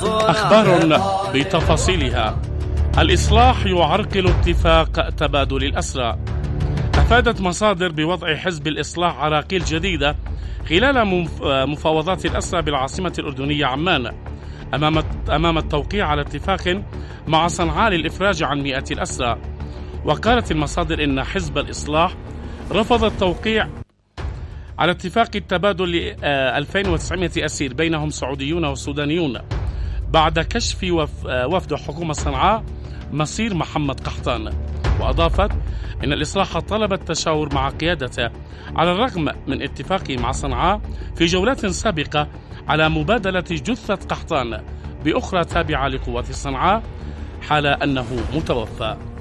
أخبار بتفاصيلها. الإصلاح يعرقل اتفاق تبادل الأسرى. أفادت مصادر بوضع حزب الإصلاح عراقيل جديدة خلال مفاوضات الأسرى بالعاصمة الأردنية عمان أمام التوقيع على اتفاق مع صنعاء للإفراج عن 100 الأسرى. وقالت المصادر إن حزب الإصلاح رفض التوقيع على اتفاق التبادل ل 2900 أسير بينهم سعوديون وسودانيون بعد كشف وفد حكومة صنعاء مصير محمد قحطان. وأضافت إن الإصلاح طلب التشاور مع قيادته على الرغم من اتفاقه مع صنعاء في جولات سابقة على مبادلة جثة قحطان بأخرى تابعة لقوات صنعاء حال أنه متوفى.